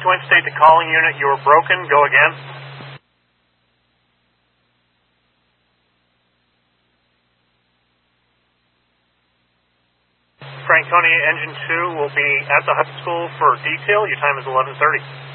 Twin State to calling unit. You were broken. Go again. Franconia Engine 2 will be at the high school for detail. Your time is 11:30.